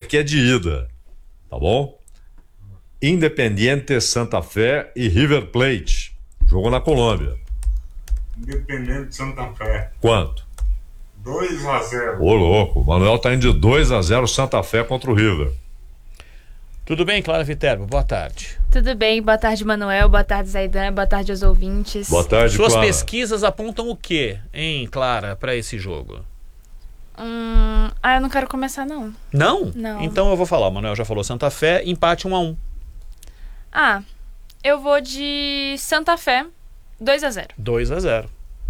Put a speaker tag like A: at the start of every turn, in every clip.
A: que é de ida, tá bom? Independiente Santa Fé e River Plate. Jogo na Colômbia.
B: Independente Santa Fé.
A: Quanto?
B: 2-0.
A: Ô, louco. O Manuel tá indo de 2-0 Santa Fé contra o River.
C: Tudo bem, Clara Viterbo? Boa tarde.
D: Tudo bem, boa tarde, Manuel, boa tarde, Zaidan, boa tarde aos ouvintes.
A: Boa tarde,
C: Suas
A: Clara.
C: pesquisas apontam o quê, hein, Clara, para esse jogo?
D: Eu não quero começar, não.
C: Não?
D: Não.
C: Então eu vou falar. O Manuel já falou Santa Fé, empate 1-1.
D: Eu vou de Santa Fé, 2-0.
C: 2-0.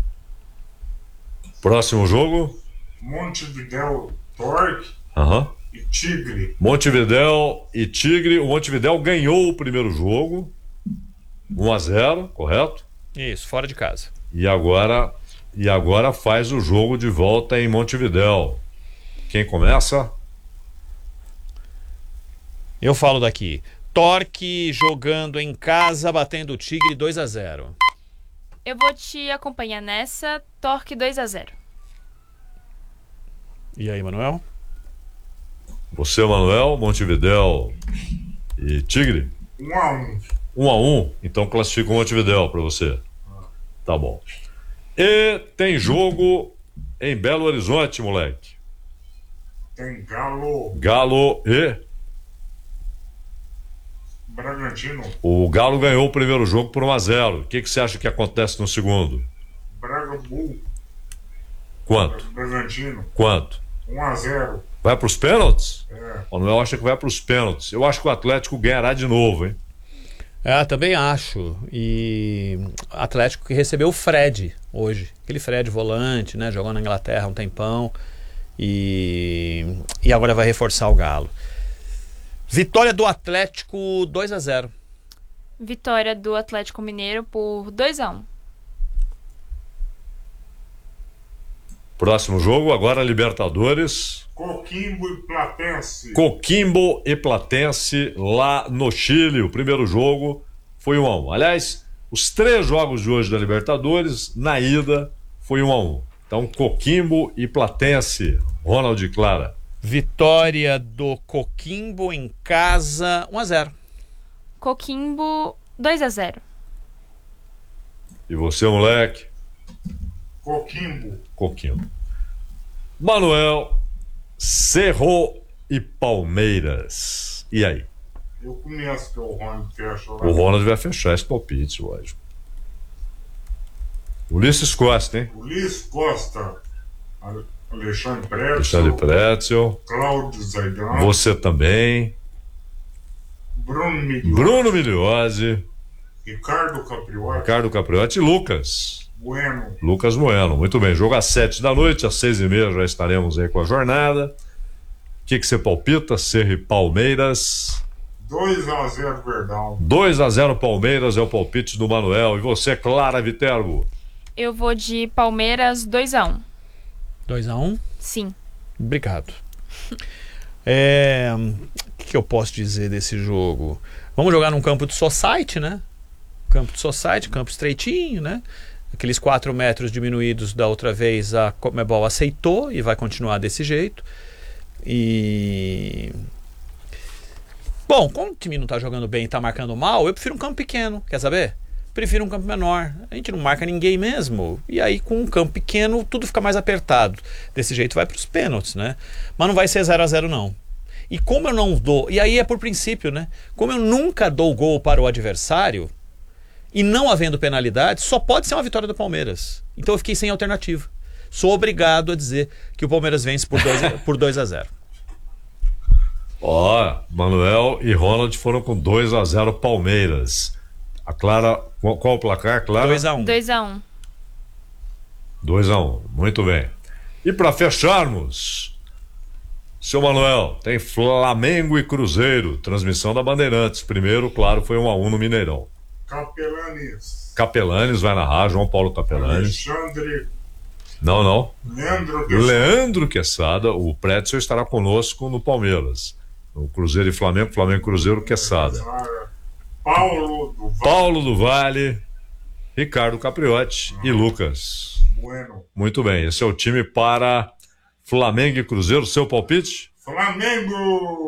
A: Próximo jogo?
B: Montevidéu Torque e Tigre.
A: Montevidéu e Tigre. O Montevidéu ganhou o primeiro jogo. 1-0, correto?
C: Isso, fora de casa.
A: E agora faz o jogo de volta em Montevidéu. Quem começa?
C: Eu falo daqui. Torque jogando em casa, batendo o Tigre 2-0.
D: Eu vou te acompanhar nessa, Torque 2-0.
C: E aí, Manuel?
A: Você, Manuel, Montevidéu e Tigre?
B: 1-1.
A: 1-1, então classifica o Montevidéu para você. Tá bom. E tem jogo em Belo Horizonte, moleque.
B: Tem Galo.
A: Galo e...
B: Bragantino.
A: O Galo ganhou o primeiro jogo por 1-0. O que você acha que acontece no segundo?
B: Braga Bull.
A: Quanto?
B: Bragantino.
A: Quanto?
B: 1-0.
A: Vai para os pênaltis?
B: É.
A: O Manuel acha que vai para os pênaltis. Eu acho que o Atlético ganhará de novo, hein?
C: Também acho. E Atlético que recebeu o Fred hoje. Aquele Fred volante, né? Jogou na Inglaterra um tempão. E agora vai reforçar o Galo. Vitória do Atlético 2-0.
D: Vitória do Atlético Mineiro por 2-1.
A: Próximo jogo, agora Libertadores.
B: Coquimbo e Platense.
A: Coquimbo e Platense lá no Chile. O primeiro jogo foi 1-1. Aliás, os 3 jogos de hoje da Libertadores, na ida, foi 1-1. Então, Coquimbo e Platense. Ronald e Clara.
C: Vitória do Coquimbo em casa 1-0.
D: Coquimbo 2-0.
A: E você, moleque?
B: Coquimbo.
A: Manuel, Cerro e Palmeiras. E aí?
B: Eu conheço que o Ronald fecha lá.
A: O Ronald vai fechar esse palpite, lógico. Ulisses Costa, hein?
B: Ulisses Costa. Alexandre Pretzel.
A: Alexandre Pretzel.
B: Cláudio Zaidan.
A: Você também.
B: Bruno
A: Migliozzi.
B: Ricardo Capriotti.
A: E Lucas
B: Bueno.
A: Lucas Bueno. Muito bem. Jogo às 7 da noite, às 6h30 já estaremos aí com a jornada. O que você palpita? Cerro e Palmeiras.
B: 2-0 Verdão.
A: 2-0 Palmeiras é o palpite do Manuel. E você, Clara Viterbo?
D: Eu vou de Palmeiras 2-1.
C: 2-1?
D: Sim.
C: Obrigado. O que eu posso dizer desse jogo? Vamos jogar num campo de society, né? Campo de society, campo estreitinho, né? Aqueles 4 metros diminuídos da outra vez a Conmebol aceitou e vai continuar desse jeito. Bom, como o time não tá jogando bem e tá marcando mal, eu prefiro um campo pequeno, quer saber? Prefiro um campo menor. A gente não marca ninguém mesmo. E aí, com um campo pequeno, tudo fica mais apertado. Desse jeito vai para os pênaltis, né? Mas não vai ser 0-0, não. E como eu não dou... E aí é por princípio, né? Como eu nunca dou gol para o adversário, e não havendo penalidade, só pode ser uma vitória do Palmeiras. Então eu fiquei sem alternativa. Sou obrigado a dizer que o Palmeiras vence por 2-0.
A: Manuel e Ronald foram com 2-0 Palmeiras. A Clara, qual o placar, Clara?
C: 2-1.
D: 2-1.
A: 2-1, muito bem. E para
E: fecharmos, seu Manuel, tem Flamengo e Cruzeiro, transmissão da Bandeirantes. Primeiro, claro, foi 1-1 no Mineirão. Capelanes vai narrar, João Paulo Capelanes.
B: Alexandre.
E: Não.
B: Leandro
E: Quesada. O Pretzel estará conosco no Palmeiras. No Cruzeiro e Flamengo, Flamengo e Cruzeiro, Quesada. Paulo do Vale, Ricardo Capriotti e Lucas.
B: Bueno.
E: Muito bem, esse é o time para Flamengo e Cruzeiro. Seu palpite?
B: Flamengo!